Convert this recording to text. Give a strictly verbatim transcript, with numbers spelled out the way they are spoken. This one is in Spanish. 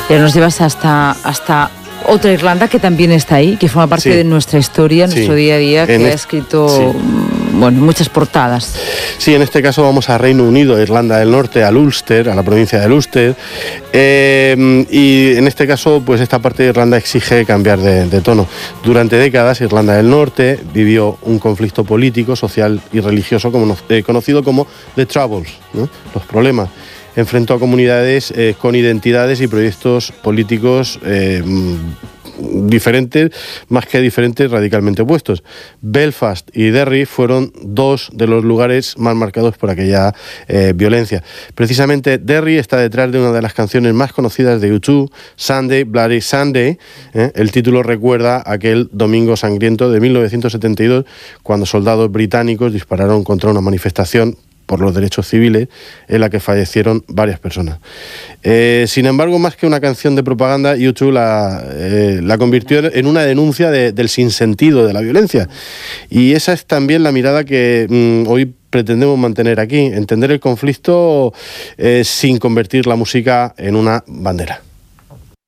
Y ahora nos llevas hasta, hasta otra Irlanda que también está ahí, que forma parte sí. de nuestra historia, nuestro sí. día a día, que en ha es... escrito sí. bueno, muchas portadas. Sí, en este caso vamos a Reino Unido, Irlanda del Norte, al Ulster, a la provincia del Ulster. Eh, y en este caso, pues esta parte de Irlanda exige cambiar de, de tono. Durante décadas, Irlanda del Norte vivió un conflicto político, social y religioso como, eh, conocido como The Troubles, ¿no? Los problemas. Enfrentó a comunidades eh, con identidades y proyectos políticos eh, diferentes, más que diferentes, radicalmente opuestos. Belfast y Derry fueron dos de los lugares más marcados por aquella eh, violencia. Precisamente Derry está detrás de una de las canciones más conocidas de U dos, Sunday, Bloody Sunday. ¿eh? El título recuerda aquel Domingo Sangriento de mil novecientos setenta y dos, cuando soldados británicos dispararon contra una manifestación por los derechos civiles, en la que fallecieron varias personas. Eh, sin embargo, más que una canción de propaganda, U dos la, eh, la convirtió en una denuncia de, del sinsentido de la violencia. Y esa es también la mirada que mmm, hoy pretendemos mantener aquí, entender el conflicto eh, sin convertir la música en una bandera.